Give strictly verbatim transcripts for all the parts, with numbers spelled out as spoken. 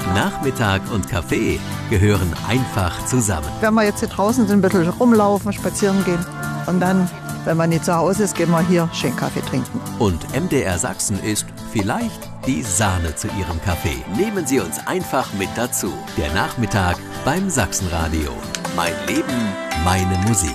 Nachmittag und Kaffee gehören einfach zusammen. Wenn wir jetzt hier draußen sind, ein bisschen rumlaufen, spazieren gehen und dann, wenn man nicht zu Hause ist, gehen wir hier schön Kaffee trinken. Und M D R Sachsen ist vielleicht die Sahne zu Ihrem Kaffee. Nehmen Sie uns einfach mit dazu. Der Nachmittag beim Sachsenradio. Mein Leben, meine Musik.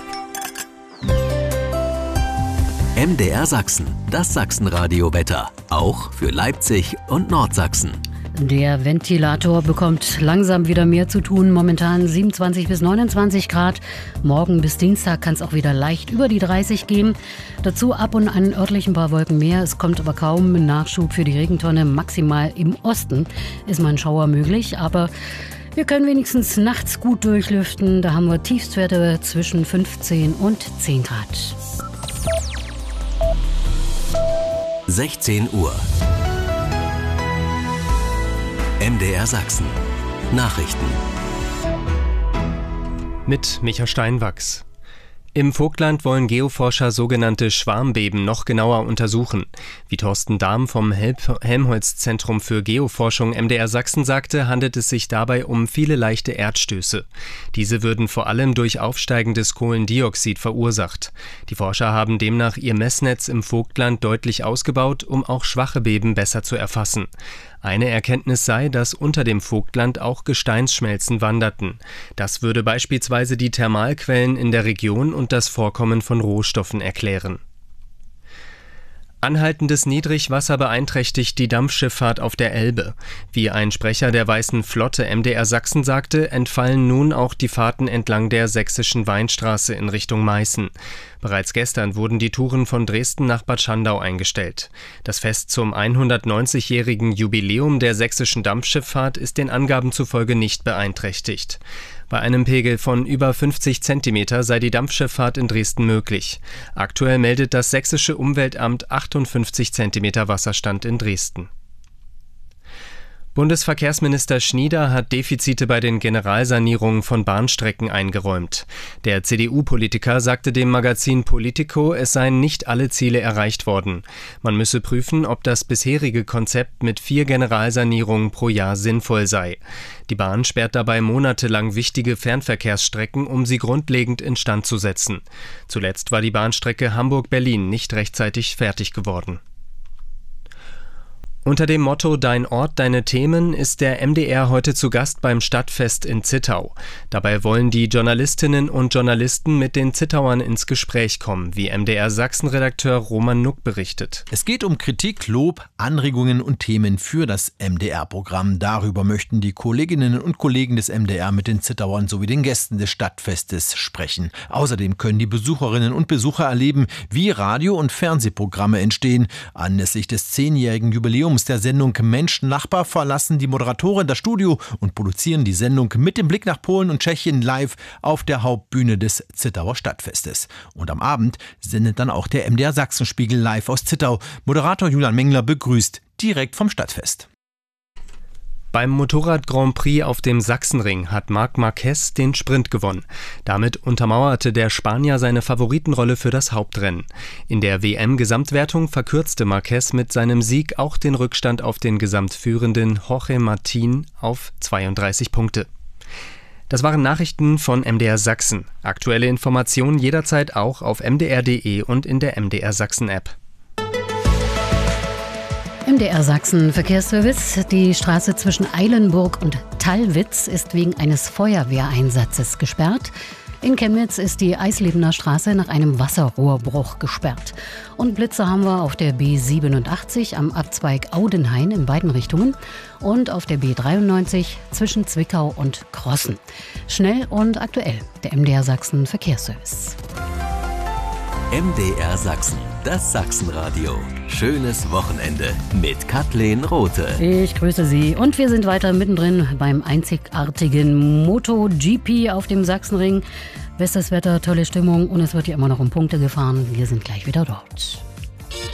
M D R Sachsen, das Sachsenradio-Wetter. Auch für Leipzig und Nordsachsen. Der Ventilator bekommt langsam wieder mehr zu tun. Momentan siebenundzwanzig bis neunundzwanzig Grad. Morgen bis Dienstag kann es auch wieder leicht über die dreißig gehen. Dazu ab und an örtlich ein paar Wolken mehr. Es kommt aber kaum Nachschub für die Regentonne. Maximal im Osten ist mal ein Schauer möglich. Aber wir können wenigstens nachts gut durchlüften. Da haben wir Tiefstwerte zwischen fünfzehn und zehn Grad. sechzehn Uhr. M D R Sachsen. Nachrichten. Mit Micha Steinwachs. Im Vogtland wollen Geoforscher sogenannte Schwarmbeben noch genauer untersuchen. Wie Thorsten Dahm vom Helmholtz-Zentrum für Geoforschung M D R Sachsen sagte, handelt es sich dabei um viele leichte Erdstöße. Diese würden vor allem durch aufsteigendes Kohlendioxid verursacht. Die Forscher haben demnach ihr Messnetz im Vogtland deutlich ausgebaut, um auch schwache Beben besser zu erfassen. Eine Erkenntnis sei, dass unter dem Vogtland auch Gesteinsschmelzen wanderten. Das würde beispielsweise die Thermalquellen in der Region und das Vorkommen von Rohstoffen erklären. Anhaltendes Niedrigwasser beeinträchtigt die Dampfschifffahrt auf der Elbe. Wie ein Sprecher der Weißen Flotte M D R Sachsen sagte, entfallen nun auch die Fahrten entlang der Sächsischen Weinstraße in Richtung Meißen. Bereits gestern wurden die Touren von Dresden nach Bad Schandau eingestellt. Das Fest zum hundertneunzigjährigen Jubiläum der sächsischen Dampfschifffahrt ist den Angaben zufolge nicht beeinträchtigt. Bei einem Pegel von über fünfzig Zentimeter sei die Dampfschifffahrt in Dresden möglich. Aktuell meldet das sächsische Umweltamt achtundfünfzig Zentimeter Wasserstand in Dresden. Bundesverkehrsminister Schnieder hat Defizite bei den Generalsanierungen von Bahnstrecken eingeräumt. Der C D U-Politiker sagte dem Magazin Politico, es seien nicht alle Ziele erreicht worden. Man müsse prüfen, ob das bisherige Konzept mit vier Generalsanierungen pro Jahr sinnvoll sei. Die Bahn sperrt dabei monatelang wichtige Fernverkehrsstrecken, um sie grundlegend instand zu setzen. Zuletzt war die Bahnstrecke Hamburg-Berlin nicht rechtzeitig fertig geworden. Unter dem Motto »Dein Ort, deine Themen« ist der M D R heute zu Gast beim Stadtfest in Zittau. Dabei wollen die Journalistinnen und Journalisten mit den Zittauern ins Gespräch kommen, wie M D R Sachsen-Redakteur Roman Nuck berichtet. Es geht um Kritik, Lob, Anregungen und Themen für das M D R-Programm. Darüber möchten die Kolleginnen und Kollegen des M D R mit den Zittauern sowie den Gästen des Stadtfestes sprechen. Außerdem können die Besucherinnen und Besucher erleben, wie Radio- und Fernsehprogramme entstehen. Anlässlich des zehnjährigen Jubiläums der Sendung Mensch Nachbar verlassen die Moderatoren das Studio und produzieren die Sendung mit dem Blick nach Polen und Tschechien live auf der Hauptbühne des Zittauer Stadtfestes. Und am Abend sendet dann auch der M D R Sachsenspiegel live aus Zittau. Moderator Julian Mengler begrüßt direkt vom Stadtfest. Beim Motorrad-Grand Prix auf dem Sachsenring hat Marc Marquez den Sprint gewonnen. Damit untermauerte der Spanier seine Favoritenrolle für das Hauptrennen. In der W M-Gesamtwertung verkürzte Marquez mit seinem Sieg auch den Rückstand auf den Gesamtführenden Jorge Martin auf zweiunddreißig Punkte. Das waren Nachrichten von M D R Sachsen. Aktuelle Informationen jederzeit auch auf m d r punkt d e und in der M D R Sachsen-App. M D R Sachsen Verkehrsservice. Die Straße zwischen Eilenburg und Tallwitz ist wegen eines Feuerwehreinsatzes gesperrt. In Chemnitz ist die Eislebener Straße nach einem Wasserrohrbruch gesperrt. Und Blitze haben wir auf der B siebenundachtzig am Abzweig Audenhain in beiden Richtungen und auf der B dreiundneunzig zwischen Zwickau und Krossen. Schnell und aktuell, der M D R Sachsen Verkehrsservice. M D R Sachsen, das Sachsenradio. Schönes Wochenende mit Kathleen Rothe. Ich grüße Sie und wir sind weiter mittendrin beim einzigartigen MotoGP auf dem Sachsenring. Bestes Wetter, tolle Stimmung und es wird hier immer noch um Punkte gefahren. Wir sind gleich wieder dort.